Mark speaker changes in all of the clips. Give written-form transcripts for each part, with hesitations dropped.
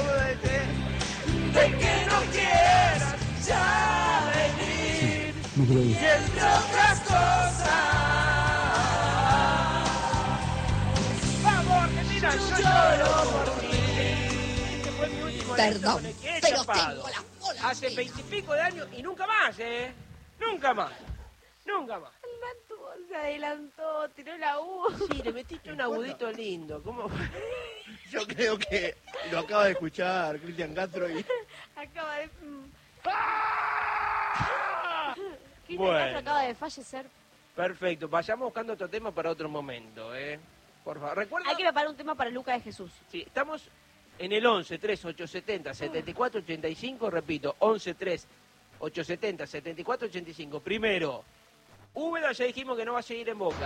Speaker 1: de que no quieras ya venir, y entre otras cosas. ¡Vamos, Argentina! ¡Yo lloro por ti! Este fue mi último
Speaker 2: Perdón,
Speaker 1: con el que he
Speaker 2: pero
Speaker 1: chapado.
Speaker 2: tengo la cola.
Speaker 1: Hace 20 y pico de años y nunca más, ¿eh? Nunca más. Nunca más.
Speaker 3: El Natu se adelantó, tiró la U.
Speaker 1: Sí, le metiste un agudito lindo. ¿Cómo?
Speaker 4: Yo creo que lo acaba de escuchar Cristian Castro y...
Speaker 3: Acaba de... Cristian
Speaker 1: Bueno.
Speaker 3: Castro acaba de fallecer.
Speaker 1: Perfecto, vayamos buscando otro tema para otro momento, ¿eh? Por favor, recuerda...
Speaker 3: Hay que preparar un tema para Luca de Jesús.
Speaker 1: Sí, estamos en el 11 3 870 74 85, repito, 11 3 870 74 85. Primero, Úbeda ya dijimos que no va a seguir en Boca.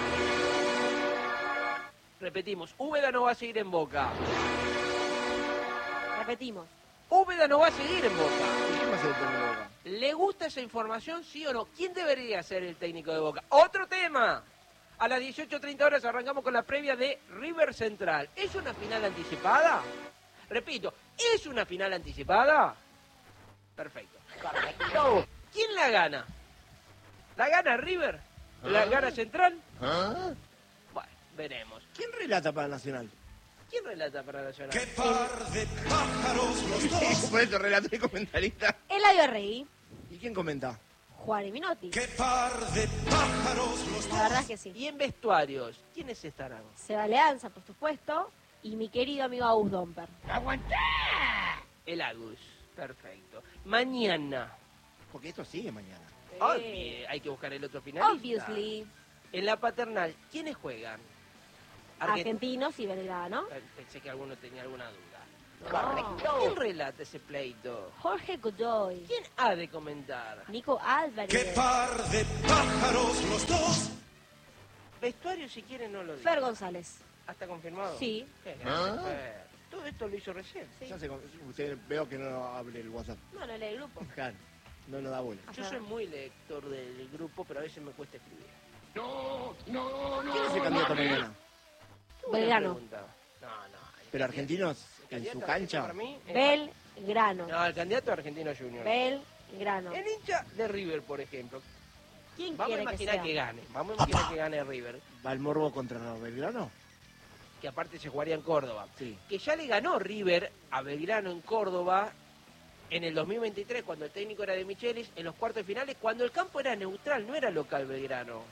Speaker 1: Repetimos, Úbeda no va a seguir en Boca.
Speaker 3: Repetimos.
Speaker 1: Úbeda no va a seguir en Boca.
Speaker 4: ¿Quién va a ser el técnico de Boca?
Speaker 1: ¿Le gusta esa información, sí o no? ¿Quién debería ser el técnico de Boca? Otro tema. A las 18:30 horas arrancamos con la previa de River Central. ¿Es una final anticipada? Repito, ¿es una final anticipada? Perfecto. Correcto. ¿Quién la gana? ¿La gana River? ¿La gana Central?
Speaker 4: ¿Ah?
Speaker 1: Bueno, veremos.
Speaker 4: ¿Quién relata para Nacional?
Speaker 1: ¿Quién relata para Nacional?
Speaker 5: ¡Qué par de pájaros los dos!
Speaker 4: Por eso relator y comentarista.
Speaker 3: Eladio Rey,
Speaker 4: ¿Y quién comenta?
Speaker 3: Juan y Minotti.
Speaker 5: ¡Qué par de pájaros los
Speaker 3: La verdad
Speaker 5: dos!
Speaker 3: es que sí.
Speaker 1: Y en vestuarios, ¿quiénes estarán?
Speaker 3: Seba Leanza, por supuesto, y mi querido amigo Agus Domper.
Speaker 1: El Agus. Perfecto. Mañana.
Speaker 4: Porque esto sigue mañana.
Speaker 1: Hay que buscar el otro finalista.
Speaker 3: Obviously.
Speaker 1: En la paternal, ¿quiénes juegan?
Speaker 3: Argentinos y Belgrano.
Speaker 1: Pensé que alguno tenía alguna duda.
Speaker 3: Correcto.
Speaker 1: ¿Quién relata ese pleito?
Speaker 3: Jorge Godoy.
Speaker 1: ¿Quién ha de comentar?
Speaker 3: Nico Álvarez.
Speaker 5: ¡Qué par de pájaros los dos!
Speaker 1: Vestuario, si quieren, no lo digo.
Speaker 3: Fer González.
Speaker 1: ¿Está confirmado?
Speaker 3: Sí.
Speaker 1: Qué grande, Fer. Todo esto lo hizo recién.
Speaker 4: Ya usted veo que no abre el WhatsApp.
Speaker 3: No, no lee el grupo.
Speaker 4: Claro, no nos da bola.
Speaker 1: Yo soy muy lector del grupo, pero a veces me cuesta escribir.
Speaker 4: ¿Quién es el candidato mañana?
Speaker 1: Buena
Speaker 3: Belgrano.
Speaker 1: pregunta. No.
Speaker 4: ¿Pero argentinos
Speaker 1: El
Speaker 4: en
Speaker 1: candidato
Speaker 4: su cancha?
Speaker 1: para mí es-
Speaker 3: Belgrano.
Speaker 1: No, el candidato argentino junior.
Speaker 3: Belgrano.
Speaker 1: El hincha de River, por ejemplo.
Speaker 3: ¿Quién
Speaker 1: Vamos a
Speaker 3: quiere que
Speaker 1: imaginar
Speaker 3: sea?
Speaker 1: que gane. Vamos a imaginar que gane River.
Speaker 4: ¿Va el Morbo contra Belgrano?
Speaker 1: Que aparte se jugaría en Córdoba.
Speaker 4: Sí.
Speaker 1: Que ya le ganó River a Belgrano en Córdoba en el 2023, cuando el técnico era de Michelis, en los cuartos de finales, cuando el campo era neutral, no era local Belgrano.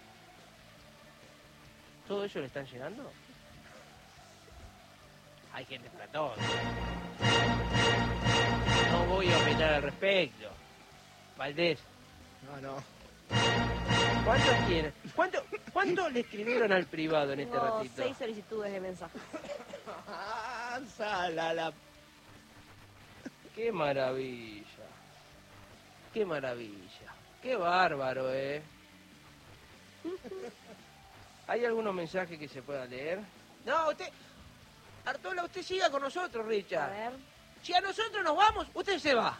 Speaker 1: ¿Todo eso le están llegando? Hay gente para todo. No voy a opinar al respecto. Valdés,
Speaker 4: No.
Speaker 1: ¿cuántos tienen? ¿Cuánto le escribieron al privado en este
Speaker 3: Tengo
Speaker 1: ratito?
Speaker 3: 6 solicitudes de mensajes.
Speaker 4: La...
Speaker 1: ¡Qué maravilla! ¡Qué maravilla! ¡Qué bárbaro, eh! ¿Hay algunos mensajes que se pueda leer? No, usted... Artola, usted siga con nosotros,
Speaker 3: A
Speaker 1: Richard.
Speaker 3: ver.
Speaker 1: Si a nosotros nos vamos, usted se va.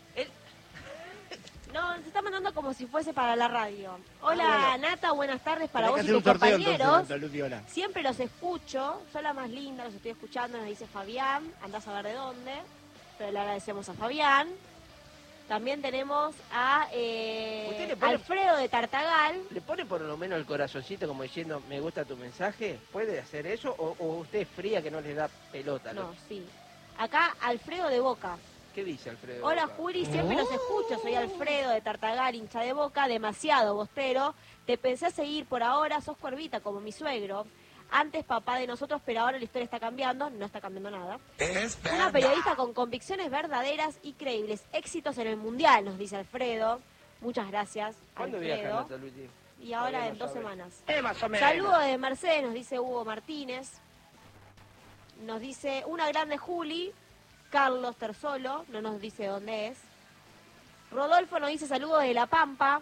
Speaker 3: No, se está mandando como si fuese para la radio. Hola, Nata, buenas tardes para
Speaker 4: Tenés
Speaker 3: vos
Speaker 4: que
Speaker 3: y
Speaker 4: hacer un
Speaker 3: tus
Speaker 4: sorteo
Speaker 3: compañeros.
Speaker 4: entonces, Luti, hola.
Speaker 3: Siempre los escucho, soy la más linda, los estoy escuchando, nos dice Fabián, andás a ver de dónde, pero le agradecemos a Fabián. También tenemos a
Speaker 1: ¿Usted le pone-
Speaker 3: Alfredo de Tartagal.
Speaker 1: ¿Le pone por lo menos el corazoncito como diciendo, me gusta tu mensaje? ¿Puede hacer eso? ¿O usted es fría que no le da pelota?
Speaker 3: No, sí. Acá Alfredo de Boca.
Speaker 1: ¿Qué dice Alfredo?
Speaker 3: Hola
Speaker 1: Boca?
Speaker 3: Juli, siempre los escucho, soy Alfredo de Tartagal, hincha de Boca, demasiado bostero. Te pensé a seguir por ahora, sos cuervita como mi suegro. Antes papá de nosotros, pero ahora la historia está cambiando, no está cambiando nada. Una periodista con convicciones verdaderas y creíbles. Éxitos en el Mundial, nos dice Alfredo. Muchas gracias,
Speaker 1: ¿Cuándo
Speaker 3: Alfredo.
Speaker 1: viaja Nata Luti?
Speaker 3: Y ahora
Speaker 1: Todavía
Speaker 3: en
Speaker 1: no
Speaker 3: 2
Speaker 1: sabe.
Speaker 3: semanas.
Speaker 1: Más o menos.
Speaker 3: Saludos de Mercedes, nos dice Hugo Martínez. Nos dice una grande Juli. Carlos Terzolo, no nos dice dónde es. Rodolfo nos dice saludos de La Pampa.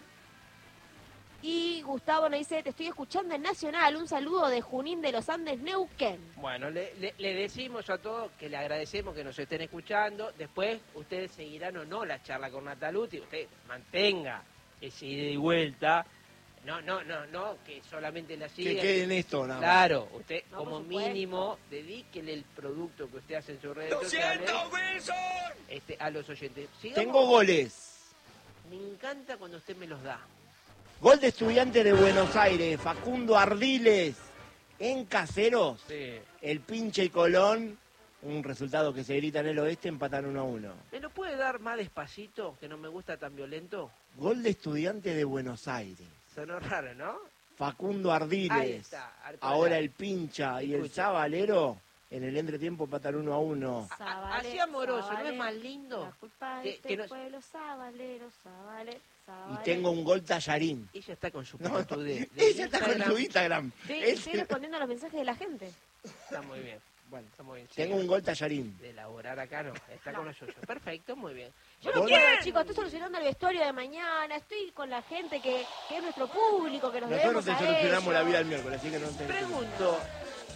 Speaker 3: Y Gustavo nos dice, te estoy escuchando en Nacional. Un saludo de Junín de los Andes, Neuquén.
Speaker 1: Bueno, le decimos a todos que le agradecemos que nos estén escuchando. Después ustedes seguirán o no la charla con Nataluti. Usted mantenga ese ida y vuelta. No, que solamente la
Speaker 4: Que
Speaker 1: siga.
Speaker 4: quede en esto, nada más.
Speaker 1: Claro, usted
Speaker 3: No,
Speaker 1: como
Speaker 3: por supuesto.
Speaker 1: mínimo dedíquele el producto que usted hace en sus redes sociales a los oyentes. Sigamos.
Speaker 4: Tengo goles.
Speaker 1: Me encanta cuando usted me los da.
Speaker 4: Gol de Estudiantes de Buenos Aires, Facundo Ardiles. En Caseros,
Speaker 1: Sí.
Speaker 4: el Pinche y Colón, un resultado que se grita en el oeste, empatan 1-1.
Speaker 1: ¿Me lo puede dar más despacito, que no me gusta tan violento?
Speaker 4: Gol de Estudiantes de Buenos Aires.
Speaker 1: Sonó raro, ¿no?
Speaker 4: Facundo Ardiles.
Speaker 1: Ahí está, Arcola.
Speaker 4: Ahora el Pincha y el
Speaker 1: Escucha.
Speaker 4: Zabalero en el entretiempo empatan 1-1.
Speaker 3: Zabale,
Speaker 1: Así amoroso, ¿no
Speaker 3: Zabale,
Speaker 1: es más lindo?
Speaker 3: La culpa
Speaker 1: Que-
Speaker 3: de este
Speaker 1: que nos-
Speaker 3: pueblo, Zabalero, Zabale, Zabale.
Speaker 4: Y tengo un gol Tallarín.
Speaker 1: Ella está con su
Speaker 4: No,
Speaker 1: pelotudez.
Speaker 4: ella está con
Speaker 1: Instagram.
Speaker 4: su Instagram.
Speaker 3: Estoy respondiendo a los mensajes de la gente.
Speaker 1: Está muy bien.
Speaker 4: Bueno,
Speaker 1: Está muy bien.
Speaker 4: tengo un gol Tallarín.
Speaker 1: De elaborar acá no, está con lo suyo. Perfecto, muy bien.
Speaker 3: Yo no
Speaker 4: Gol-
Speaker 3: puedo, chicos, estoy solucionando el vestuario de mañana, estoy con la gente que es nuestro público, que nos
Speaker 4: Nosotros
Speaker 3: debemos
Speaker 4: te
Speaker 3: a
Speaker 4: solucionamos
Speaker 3: ellos.
Speaker 4: la vida el miércoles, así que no te...
Speaker 1: Pregunto,